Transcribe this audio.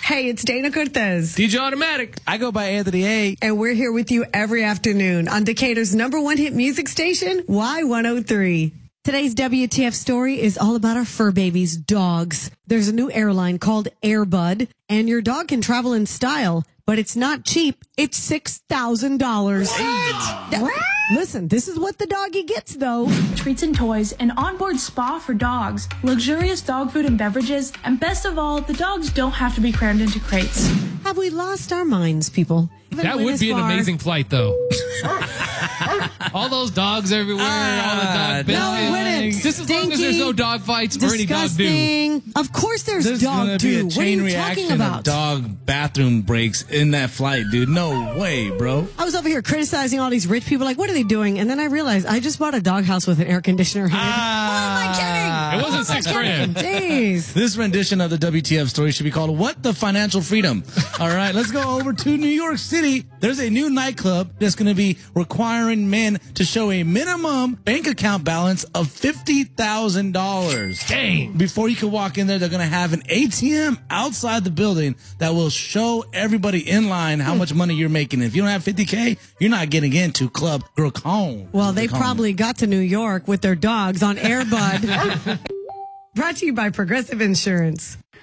Hey, it's Dana Cortez. DJ Automatic. I go by Anthony A. And we're here with you every afternoon on Decatur's #1 hit music station, Y103. Today's WTF story is all about our fur babies, dogs. There's a new airline called Airbud, and your dog can travel in style, but it's not cheap. It's $6,000. Listen, this is what the doggy gets, though. Treats and toys, an onboard spa for dogs, luxurious dog food and beverages, and best of all, the dogs don't have to be crammed into crates. Have we lost our minds, people? That would be an amazing flight, though. All those dogs everywhere, all the dog biscuits. No, it wouldn't. Just as long as there's no dog fights or any dog do. Disgusting. Of course there's dog do. Be a What are chain you reaction talking about? of dog bathroom breaks in that flight, dude. No way, bro. I was over here criticizing all these rich people, like, what are they doing? And then I realized I just bought a doghouse with an air conditioner here. What am I kidding? It wasn't $6,000. Jeez. This rendition of the WTF story should be called What the Financial Freedom. All right, let's go over to New York City. There's a new nightclub that's going to be requiring men to show a minimum bank account balance of $50,000. Dang. Before you can walk in there, they're going to have an ATM outside the building that will show everybody in line how much money you're making. If you don't have $50K, you're not getting into Club Grocon. Well, they probably got to New York with their dogs on Airbud. Brought to you by Progressive Insurance.